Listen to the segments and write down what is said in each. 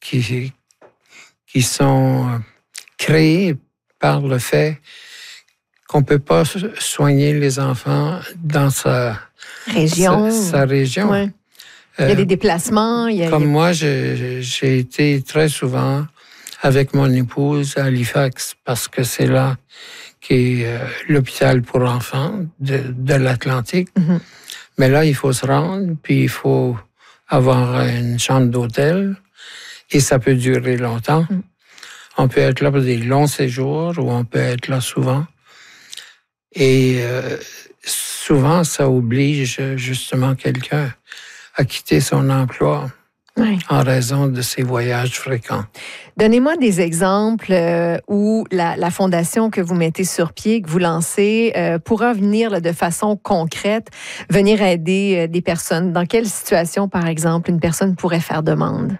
qui sont créés par le fait qu'on ne peut pas soigner les enfants dans sa région. Ouais. Il y a des déplacements. Comme moi, j'ai été très souvent avec mon épouse à Halifax parce que c'est là qu'est l'hôpital pour enfants de l'Atlantique. Mm-hmm. Mais là, il faut se rendre, puis il faut avoir une chambre d'hôtel et ça peut durer longtemps. Mm. On peut être là pour des longs séjours ou on peut être là souvent. Et souvent, ça oblige justement quelqu'un à quitter son emploi en raison de ses voyages fréquents. Donnez-moi des exemples où la fondation que vous mettez sur pied, que vous lancez, pourra venir là, de façon concrète, venir aider des personnes. Dans quelle situation, par exemple, une personne pourrait faire demande?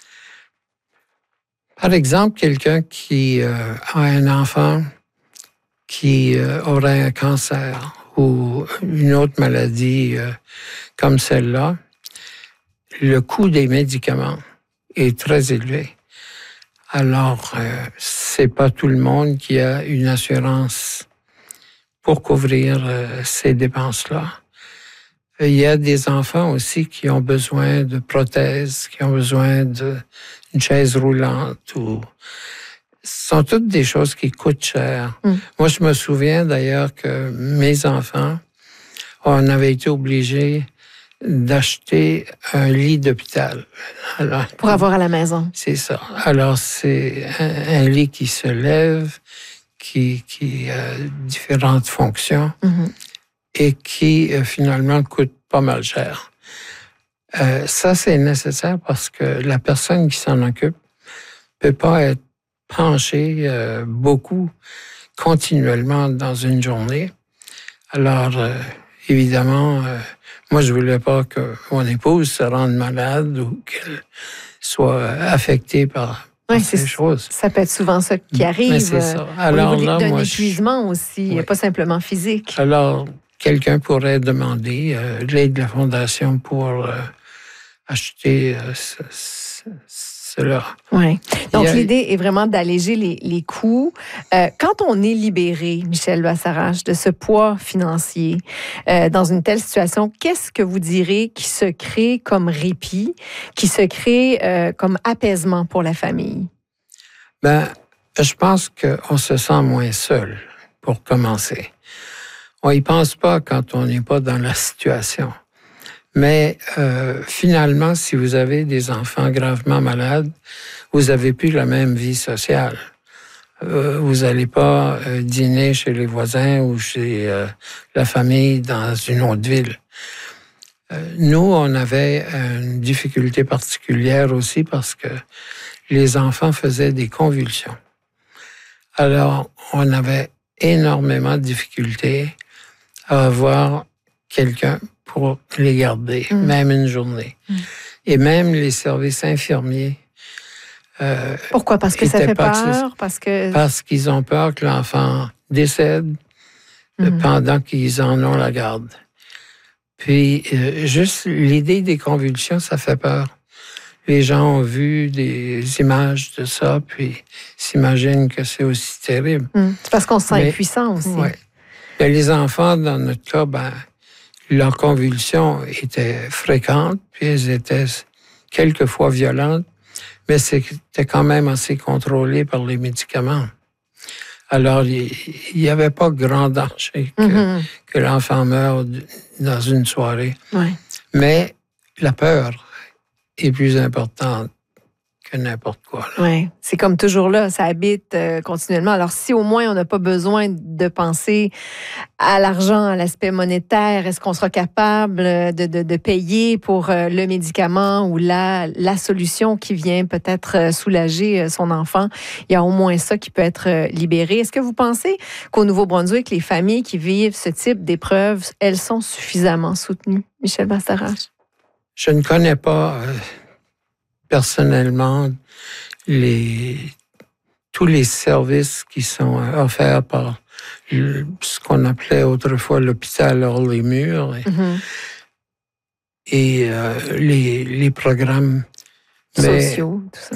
Par exemple, quelqu'un qui a un enfant qui aurait un cancer ou une autre maladie comme celle-là, le coût des médicaments est très élevé. Alors, c'est pas tout le monde qui a une assurance pour couvrir ces dépenses-là. Il y a des enfants aussi qui ont besoin de prothèses, qui ont besoin d'une chaise roulante ou... Ce sont toutes des choses qui coûtent cher. Mm. Moi, je me souviens d'ailleurs que mes enfants, on avait été obligés d'acheter un lit d'hôpital. Alors, pour avoir à la maison. C'est ça. Alors, c'est un lit qui se lève, qui a différentes fonctions et qui, finalement, coûte pas mal cher. Ça, c'est nécessaire parce que la personne qui s'en occupe peut pas être penchée beaucoup continuellement dans une journée. Alors, évidemment, moi, je voulais pas que mon épouse se rende malade ou qu'elle soit affectée par ces choses. Ça peut être souvent ça qui arrive. Mais c'est ça. Alors, au niveau là, d'un moi, épuisement aussi, pas simplement physique. Alors, quelqu'un pourrait demander l'aide de la Fondation pour acheter cela. Oui. Donc, l'idée est vraiment d'alléger les coûts. Quand on est libéré, Michel Bassarrache, de ce poids financier, dans une telle situation, qu'est-ce que vous direz qui se crée comme répit, qui se crée comme apaisement pour la famille? Je pense qu'on se sent moins seul, pour commencer. On y pense pas quand on n'est pas dans la situation. Mais finalement, si vous avez des enfants gravement malades, vous n'avez plus la même vie sociale. Vous n'allez pas dîner chez les voisins ou chez la famille dans une autre ville. Nous, on avait une difficulté particulière aussi parce que les enfants faisaient des convulsions. Alors, on avait énormément de difficultés à avoir quelqu'un pour les garder, même une journée. Et même les services infirmiers. Pourquoi? Parce que ça fait peur? Parce qu'ils ont peur que l'enfant décède pendant qu'ils en ont la garde. Puis, juste l'idée des convulsions, ça fait peur. Les gens ont vu des images de ça, puis s'imaginent que c'est aussi terrible. C'est parce qu'on se sent impuissant aussi. Oui. Les enfants, dans notre cas, leurs convulsions étaient fréquentes, puis elles étaient quelquefois violentes, mais c'était quand même assez contrôlé par les médicaments. Alors, il n'y avait pas grand danger que l'enfant meure dans une soirée. Ouais. Mais la peur est plus importante que n'importe quoi. Oui, c'est comme toujours là, ça habite continuellement. Alors, si au moins on n'a pas besoin de penser à l'argent, à l'aspect monétaire, est-ce qu'on sera capable de payer pour le médicament ou la solution qui vient peut-être soulager son enfant? Il y a au moins ça qui peut être libéré. Est-ce que vous pensez qu'au Nouveau-Brunswick, les familles qui vivent ce type d'épreuves, elles sont suffisamment soutenues? Michel Bassarrache? Je ne connais pas... personnellement, tous les services qui sont offerts par ce qu'on appelait autrefois l'hôpital hors les murs et les programmes sociaux, tout ça.